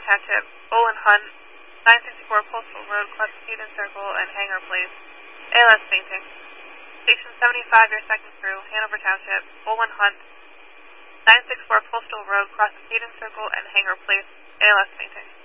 Township, Olin Hunt, 964 Postal Road, Clutch-Eden Circle, and Hangar Place, ALS Painting. Station 75, your second crew, Hanover Township, Olin Hunt, 964 Postal Road, Eden Circle, and Hangar Place, ALS Painting.